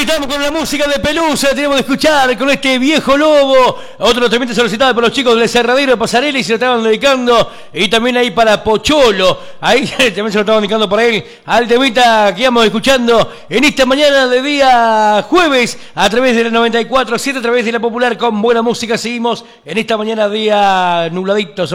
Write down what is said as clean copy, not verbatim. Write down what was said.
Estamos con la música de Pelusa, tenemos que escuchar con este viejo lobo, otro tremendo solicitado por los chicos del Cerradero de Pasarela y se lo estaban dedicando, y también ahí para Pocholo, ahí también se lo estaban dedicando para él, al temita que íbamos escuchando en esta mañana de día jueves, a través de la 94.7, a través de la Popular, con buena música. Seguimos en esta mañana día nubladito.